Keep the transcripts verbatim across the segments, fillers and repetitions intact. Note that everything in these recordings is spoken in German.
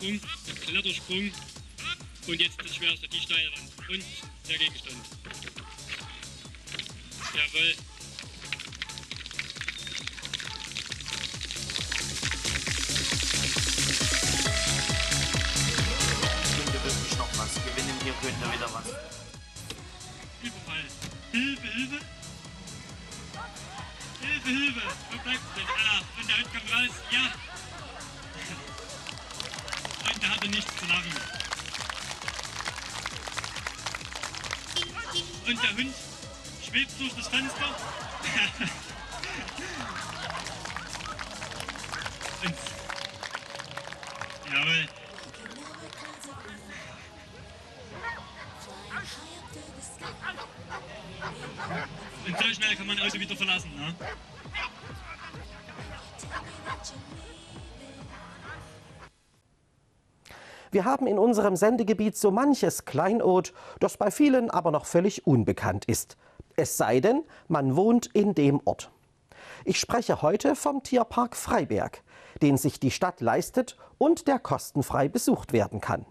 Sprung, der Klettersprung und jetzt das Schwerste, die Steilwand und der Gegenstand. Jawohl. Könnte wirklich noch was gewinnen, hier könnte wieder was. Überfall. Hilfe, Hilfe. Hilfe, Hilfe. Wo bleibt's denn? Ah, und der Hund kommt raus. Ja. Und er hatte nichts zu lachen. Und der Hund schwebt durch das Fenster. Und, jawohl. Und so schnell kann man ein Auto wieder verlassen, ne? Wir haben in unserem Sendegebiet so manches Kleinod, das bei vielen aber noch völlig unbekannt ist. Es sei denn, man wohnt in dem Ort. Ich spreche heute vom Tierpark Freiberg, den sich die Stadt leistet und der kostenfrei besucht werden kann.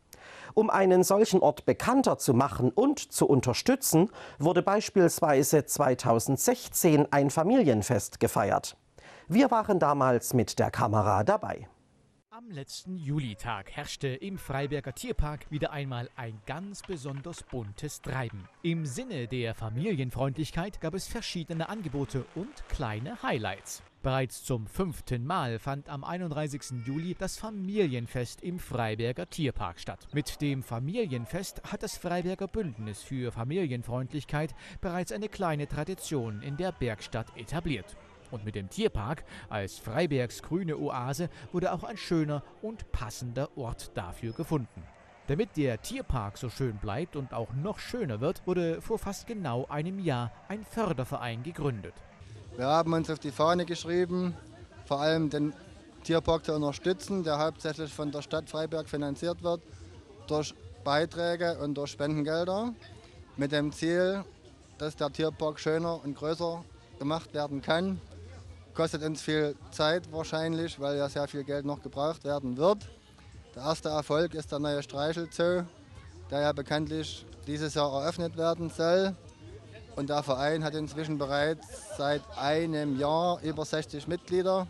Um einen solchen Ort bekannter zu machen und zu unterstützen, wurde beispielsweise zweitausendsechzehn ein Familienfest gefeiert. Wir waren damals mit der Kamera dabei. Am letzten Julitag herrschte im Freiberger Tierpark wieder einmal ein ganz besonders buntes Treiben. Im Sinne der Familienfreundlichkeit gab es verschiedene Angebote und kleine Highlights. Bereits zum fünften Mal fand am einunddreißigsten Juli das Familienfest im Freiberger Tierpark statt. Mit dem Familienfest hat das Freiberger Bündnis für Familienfreundlichkeit bereits eine kleine Tradition in der Bergstadt etabliert. Und mit dem Tierpark als Freibergs grüne Oase wurde auch ein schöner und passender Ort dafür gefunden. Damit der Tierpark so schön bleibt und auch noch schöner wird, wurde vor fast genau einem Jahr ein Förderverein gegründet. Wir haben uns auf die Fahne geschrieben, vor allem den Tierpark zu unterstützen, der hauptsächlich von der Stadt Freiberg finanziert wird, durch Beiträge und durch Spendengelder, mit dem Ziel, dass der Tierpark schöner und größer gemacht werden kann. Kostet uns viel Zeit wahrscheinlich, weil ja sehr viel Geld noch gebraucht werden wird. Der erste Erfolg ist der neue Streichelzoo, der ja bekanntlich dieses Jahr eröffnet werden soll. Und der Verein hat inzwischen bereits seit einem Jahr über sechzig Mitglieder.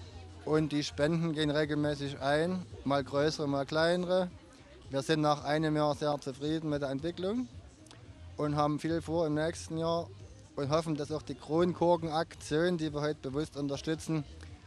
Und die Spenden gehen regelmäßig ein, mal größere, mal kleinere. Wir sind nach einem Jahr sehr zufrieden mit der Entwicklung und haben viel vor im nächsten Jahr. Und hoffen, dass auch die Kronkorken-Aktion, die wir heute bewusst unterstützen,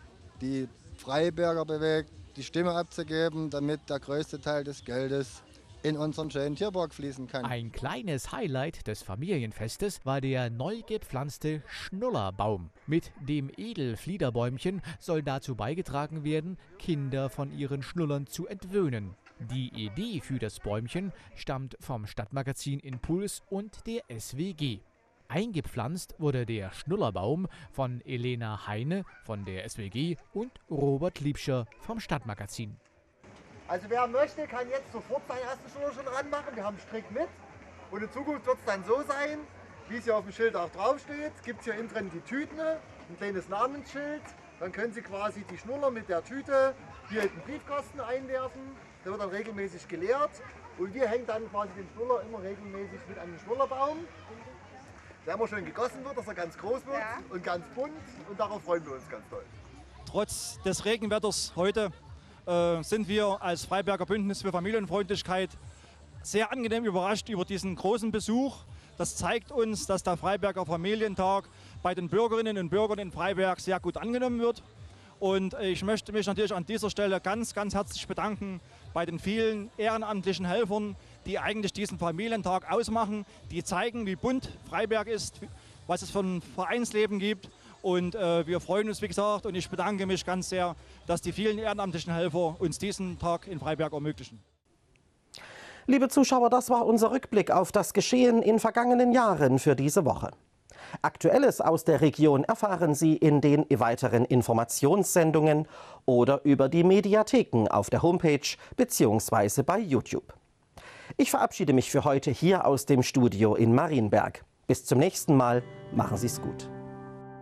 die Freiberger bewegt, die Stimme abzugeben, damit der größte Teil des Geldes in unseren schönen Tierpark fließen kann. Ein kleines Highlight des Familienfestes war der neu gepflanzte Schnullerbaum. Mit dem Edelfliederbäumchen soll dazu beigetragen werden, Kinder von ihren Schnullern zu entwöhnen. Die Idee für das Bäumchen stammt vom Stadtmagazin Impuls und der S W G. Eingepflanzt wurde der Schnullerbaum von Elena Heine von der S W G und Robert Liebscher vom Stadtmagazin. Also wer möchte, kann jetzt sofort seinen ersten Schnuller schon ranmachen. Wir haben Strick mit und in Zukunft wird es dann so sein, wie es hier auf dem Schild auch draufsteht. Es gibt hier innen drin die Tüten, ein kleines Namensschild. Dann können Sie quasi die Schnuller mit der Tüte hier in den Briefkasten einwerfen. Der wird dann regelmäßig geleert und wir hängen dann quasi den Schnuller immer regelmäßig mit an den Schnullerbaum. Der immer schön gegossen wird, dass er ganz groß wird ja. Und ganz bunt und darauf freuen wir uns ganz doll. Trotz des Regenwetters heute äh, sind wir als Freiberger Bündnis für Familienfreundlichkeit sehr angenehm überrascht über diesen großen Besuch. Das zeigt uns, dass der Freiberger Familientag bei den Bürgerinnen und Bürgern in Freiberg sehr gut angenommen wird. Und ich möchte mich natürlich an dieser Stelle ganz, ganz herzlich bedanken bei den vielen ehrenamtlichen Helfern, die eigentlich diesen Familientag ausmachen, die zeigen, wie bunt Freiberg ist, was es für ein Vereinsleben gibt. Und äh, wir freuen uns, wie gesagt, und ich bedanke mich ganz sehr, dass die vielen ehrenamtlichen Helfer uns diesen Tag in Freiberg ermöglichen. Liebe Zuschauer, das war unser Rückblick auf das Geschehen in vergangenen Jahren für diese Woche. Aktuelles aus der Region erfahren Sie in den weiteren Informationssendungen oder über die Mediatheken auf der Homepage bzw. bei YouTube. Ich verabschiede mich für heute hier aus dem Studio in Marienberg. Bis zum nächsten Mal. Machen Sie es gut.